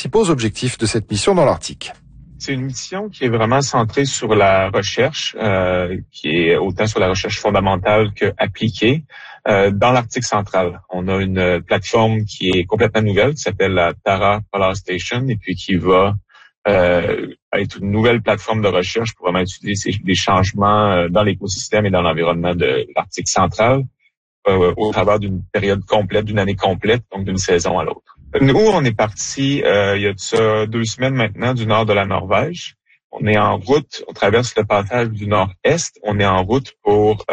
principaux objectifs de cette mission dans l'Arctique. C'est une mission qui est vraiment centrée sur la recherche, qui est autant sur la recherche fondamentale que appliquée dans l'Arctique central. On a une plateforme qui est complètement nouvelle, qui s'appelle la Tara Polar Station, et puis qui va être une nouvelle plateforme de recherche pour vraiment étudier des changements dans l'écosystème et dans l'environnement de l'Arctique central au travers d'une période complète, d'une année complète, donc d'une saison à l'autre. Nous, on est parti il y a de ça 2 semaines maintenant du nord de la Norvège. On est en route, on traverse le passage du nord-est. On est en route pour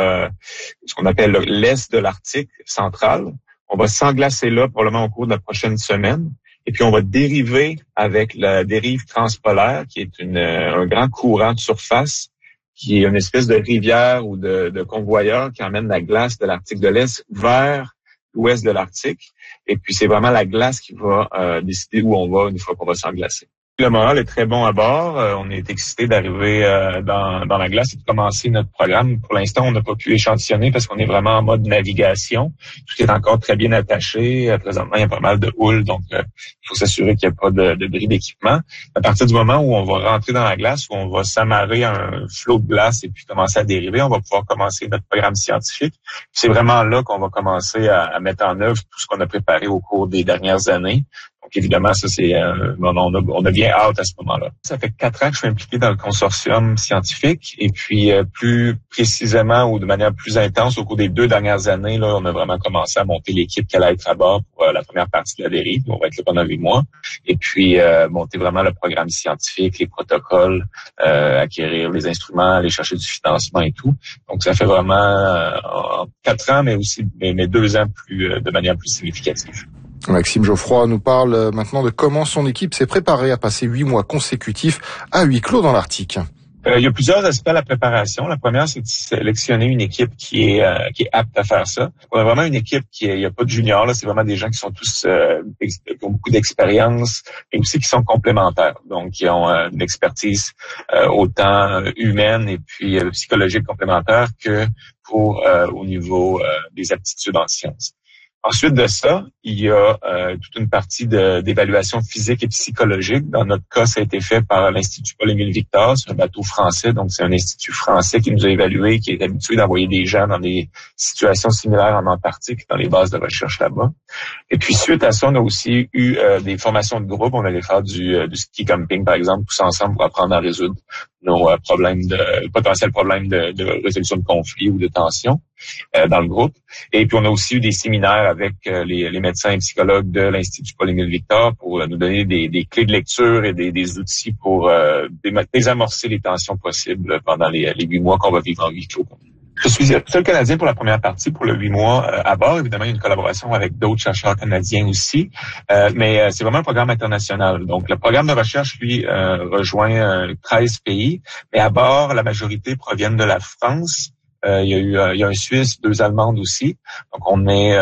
ce qu'on appelle l'est de l'Arctique central. On va s'englacer là probablement au cours de la prochaine semaine. Et puis, on va dériver avec la dérive transpolaire, qui est un grand courant de surface, qui est une espèce de rivière ou de convoyeur qui emmène la glace de l'Arctique de l'Est vers l'ouest de l'Arctique. Et puis, c'est vraiment la glace qui va décider où on va une fois qu'on va s'englacer. Le moral est très bon à bord. On est excités d'arriver dans la glace et de commencer notre programme. Pour l'instant, on n'a pas pu échantillonner parce qu'on est vraiment en mode navigation. Tout est encore très bien attaché. Présentement, il y a pas mal de houle, donc il faut s'assurer qu'il n'y a pas de bris d'équipement. À partir du moment où on va rentrer dans la glace, où on va s'amarrer à un flot de glace et puis commencer à dériver, on va pouvoir commencer notre programme scientifique. C'est vraiment là qu'on va commencer à mettre en œuvre tout ce qu'on a préparé au cours des dernières années. Donc, évidemment, ça, c'est on a bien hâte à ce moment-là. Ça fait 4 ans que je suis impliqué dans le consortium scientifique et puis plus précisément ou de manière plus intense au cours des 2 dernières années, là, on a vraiment commencé à monter l'équipe qui allait être à bord pour la première partie de la dérive. On va être là pendant 8 mois. Et puis monter vraiment le programme scientifique, les protocoles, acquérir les instruments, aller chercher du financement et tout. Donc, ça fait vraiment 4 ans, mais aussi mais 2 ans de manière plus significative. Maxime Geoffroy nous parle maintenant de comment son équipe s'est préparée à passer 8 mois consécutifs à huis clos dans l'Arctique. Il y a plusieurs aspects à la préparation. La première, c'est de sélectionner une équipe qui est apte à faire ça. On a vraiment une équipe il n'y a pas de juniors, là, c'est vraiment des gens qui sont tous qui ont beaucoup d'expérience et aussi qui sont complémentaires. Donc, qui ont une expertise autant humaine et puis psychologique complémentaire que pour au niveau des aptitudes en sciences. Ensuite de ça, il y a toute une partie d'évaluation physique et psychologique. Dans notre cas, ça a été fait par l'Institut Paul-Émile Victor. C'est un bateau français, donc c'est un institut français qui nous a évalués, qui est habitué d'envoyer des gens dans des situations similaires en Antarctique, dans les bases de recherche là-bas. Et puis, suite à ça, on a aussi eu des formations de groupe. On allait faire du ski camping, par exemple, tous ensemble pour apprendre à résoudre nos potentiels problèmes de résolution de conflits ou de tensions dans le groupe. Et puis, on a aussi eu des séminaires avec les médecins et psychologues de l'Institut Paul-Émile Victor pour nous donner des clés de lecture et des outils pour désamorcer les tensions possibles pendant les 8 mois qu'on va vivre en huis clos. Je suis seul Canadien pour la première partie, pour le 8 mois à bord. Évidemment, il y a une collaboration avec d'autres chercheurs canadiens aussi, mais c'est vraiment un programme international. Donc, le programme de recherche, lui, rejoint 13 pays, mais à bord, la majorité proviennent de la France. Il y a un Suisse, 2 Allemandes aussi. Donc, on est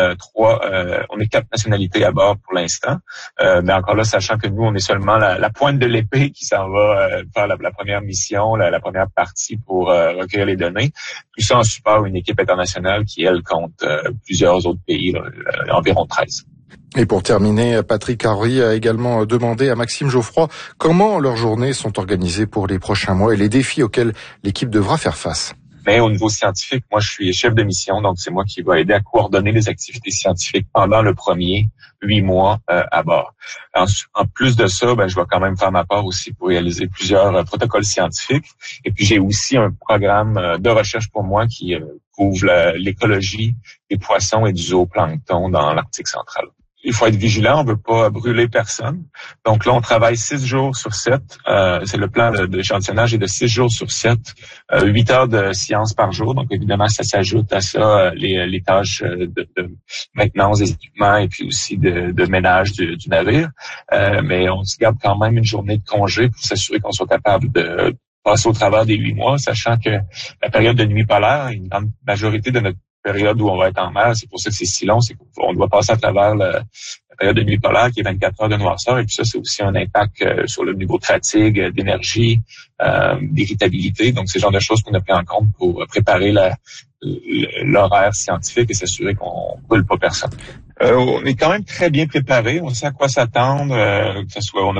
4 nationalités à bord pour l'instant. Mais encore là, sachant que nous, on est seulement la pointe de l'épée qui s'en va faire la première mission, la première partie pour recueillir les données. Tout ça en support une équipe internationale qui, elle, compte plusieurs autres pays, environ 13. Et pour terminer, Patrick Harvey a également demandé à Maxime Geoffroy comment leurs journées sont organisées pour les prochains mois et les défis auxquels l'équipe devra faire face. Mais au niveau scientifique, moi, je suis chef de mission, donc c'est moi qui va aider à coordonner les activités scientifiques pendant le premier 8 mois à bord. En plus de ça, je vais quand même faire ma part aussi pour réaliser plusieurs protocoles scientifiques. Et puis, j'ai aussi un programme de recherche pour moi qui couvre l'écologie des poissons et du zooplancton dans l'Arctique central. Il faut être vigilant, on veut pas brûler personne. Donc là, on travaille 6 jours sur 7. C'est le plan d'échantillonnage est de 6 jours sur 7, 8 heures de science par jour. Donc évidemment, ça s'ajoute à ça les tâches de maintenance des équipements et puis aussi de ménage du navire. Mais on se garde quand même une journée de congé pour s'assurer qu'on soit capable de passer au travers des 8 mois, sachant que la période de nuit polaire, une grande majorité de notre période où on va être en mer, c'est pour ça que c'est si long, c'est qu'on doit passer à travers la période de nuit polaire qui est 24 heures de noirceur, et puis ça, c'est aussi un impact sur le niveau de fatigue, d'énergie, d'irritabilité. Donc, c'est le genre de choses qu'on a pris en compte pour préparer l'horaire scientifique et s'assurer qu'on ne brûle pas personne. On est quand même très bien préparé, on sait à quoi s'attendre, que ce soit